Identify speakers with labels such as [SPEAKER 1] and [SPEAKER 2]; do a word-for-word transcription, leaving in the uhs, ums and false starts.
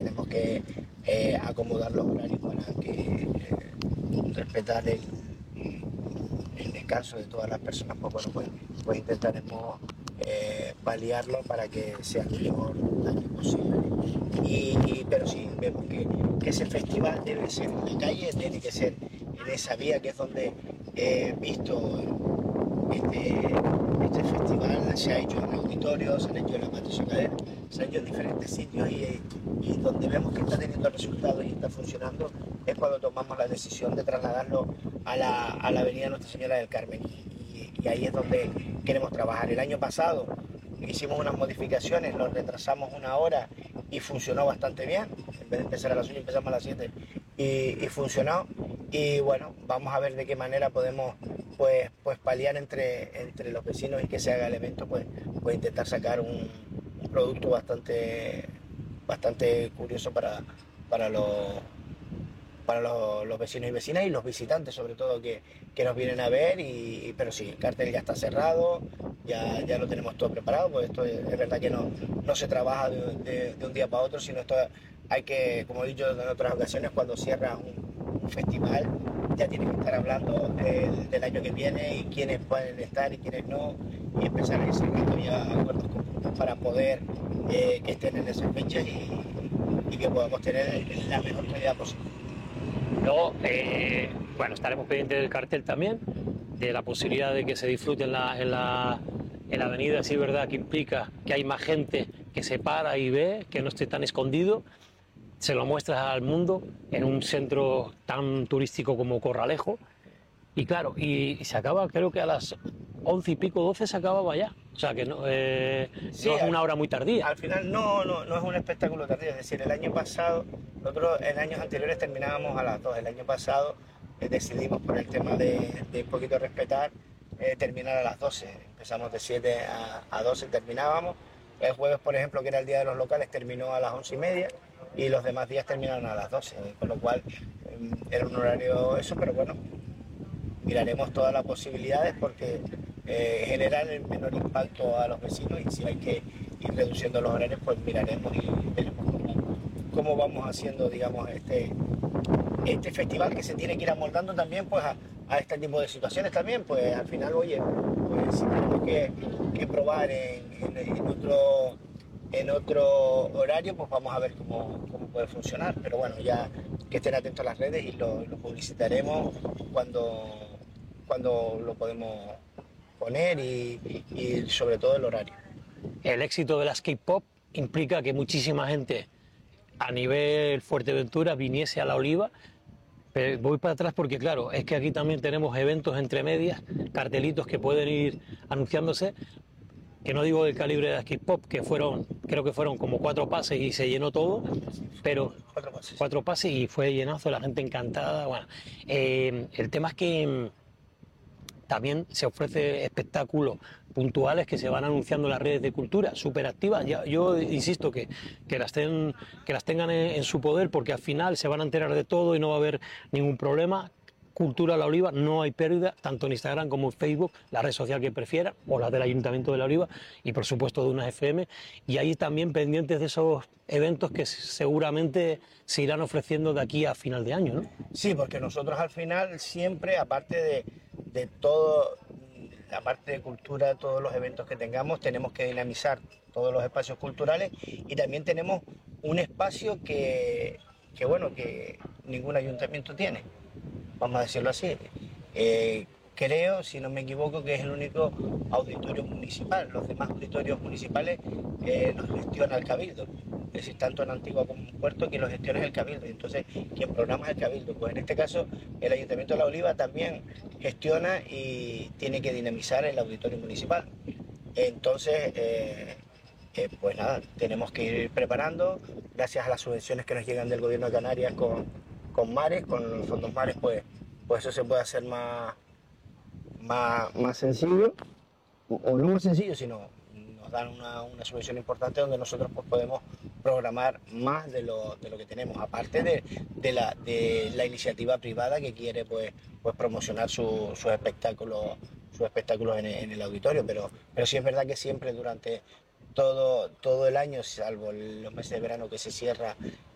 [SPEAKER 1] tenemos que eh, acomodar los horarios para que eh, respetar el, el descanso de todas las personas. Pues bueno, pues, pues intentaremos eh, paliarlo para que sea el menor daño posible. Y, y, pero sí, vemos que, que ese festival debe ser en la calle, tiene que ser en esa vía que es donde he visto este, este festival. Se ha hecho en auditorios, se ha hecho en la Patricia Cadena, se ha hecho en diferentes sitios y, y donde vemos que está teniendo resultados y está funcionando es cuando tomamos la decisión de trasladarlo a la, a la avenida Nuestra Señora del Carmen, y, y ahí es donde queremos trabajar. El año pasado hicimos unas modificaciones, lo retrasamos una hora y funcionó bastante bien. En vez de empezar a las ocho empezamos a las siete y, y funcionó. Y bueno, vamos a ver de qué manera podemos pues, pues paliar entre, entre los vecinos y que se haga el evento, pues, pues intentar sacar un, un producto bastante, bastante curioso para, para los para los, los vecinos y vecinas y los visitantes sobre todo que, que nos vienen a ver. Y, pero sí, el cartel ya está cerrado, ya, ya lo tenemos todo preparado, pues esto es, es verdad que no, no se trabaja de, de, de un día para otro, sino esto hay que, como he dicho en otras ocasiones, cuando cierra un, un festival ya tienes que estar hablando del, del año que viene y quiénes pueden estar y quiénes no, y empezar a ir cerrando ya acuerdos conjuntos para poder eh, que estén en esas fechas y, y que podamos tener la mejor calidad posible.
[SPEAKER 2] Luego, eh, bueno, estaremos pendientes del cartel también, de la posibilidad de que se disfrute en la, en la, en la avenida, sí, verdad, que implica que hay más gente que se para y ve, que no esté tan escondido, se lo muestras al mundo en un centro tan turístico como Corralejo. Y claro, y, y se acaba, creo que a las once y pico, doce se acababa ya. O sea que no, eh,
[SPEAKER 1] sí,
[SPEAKER 2] no es
[SPEAKER 1] al,
[SPEAKER 2] una hora muy tardía.
[SPEAKER 1] Al final no, no, no es un espectáculo tardío. Es decir, el año pasado, nosotros en años anteriores terminábamos a las dos. El año pasado eh, decidimos por el tema de, de un poquito respetar, eh, terminar a las doce. Empezamos de siete a, a doce, terminábamos. El jueves, por ejemplo, que era el día de los locales, terminó a las once y media y los demás días terminaron a las doce. Con lo cual eh, era un horario eso, pero bueno, miraremos todas las posibilidades porque eh, generar el menor impacto a los vecinos, y si hay que ir reduciendo los horarios, pues miraremos y veremos cómo, cómo vamos haciendo, digamos, este, este festival que se tiene que ir amoldando también pues a, a este tipo de situaciones también. Pues al final, oye, pues si tenemos que, que probar en, en, en otro en otro horario, pues vamos a ver cómo, cómo puede funcionar. Pero bueno, ya que estén atentos a las redes y lo, lo publicitaremos cuando, cuando lo podemos poner y, y sobre todo el horario.
[SPEAKER 2] El éxito de la skate pop implica que muchísima gente a nivel Fuerteventura viniese a La Oliva. Pero voy para atrás porque claro, es que aquí también tenemos eventos entre medias, cartelitos que pueden ir anunciándose, que no digo del calibre de la skate pop, que fueron, creo que fueron como cuatro pases y se llenó todo, pero
[SPEAKER 1] cuatro pases,
[SPEAKER 2] cuatro pases y fue llenazo, la gente encantada. Bueno, eh, el tema es que también se ofrece espectáculos puntuales que se van anunciando en las redes de cultura, súper activas. Yo, yo insisto que, que, las ten, que las tengan en, en su poder, porque al final se van a enterar de todo y no va a haber ningún problema. Cultura La Oliva, no hay pérdida, tanto en Instagram como en Facebook, la red social que prefieran, o la del Ayuntamiento de La Oliva, y por supuesto de Unas F M, y ahí también pendientes de esos eventos que seguramente se irán ofreciendo de aquí a final de año, ¿no?
[SPEAKER 1] Sí, porque nosotros al final siempre, aparte de, de todo, la parte de cultura, todos los eventos que tengamos, tenemos que dinamizar todos los espacios culturales, y también tenemos un espacio que, que bueno, que ningún ayuntamiento tiene, vamos a decirlo así. Eh, creo, si no me equivoco, que es el único auditorio municipal. Los demás auditorios municipales eh, los gestiona el Cabildo. Es decir, tanto en Antigua como en Puerto, que los gestiona es el Cabildo. Entonces, quien programa es el Cabildo. Pues en este caso, el Ayuntamiento de La Oliva también gestiona y tiene que dinamizar el auditorio municipal. Entonces, eh, eh, pues nada, tenemos que ir preparando, gracias a las subvenciones que nos llegan del Gobierno de Canarias con, con Mares, con los fondos Mares, pues, pues eso se puede hacer más, más, más sencillo, o no más sencillo, sino nos dan una, una subvención importante donde nosotros pues podemos programar más de lo, de lo que tenemos, aparte de, de, la, de la iniciativa privada que quiere pues, pues promocionar su, sus espectáculos sus espectáculos en el, en el auditorio, pero, pero sí es verdad que siempre durante todo, todo el año, salvo los meses de verano que se cierra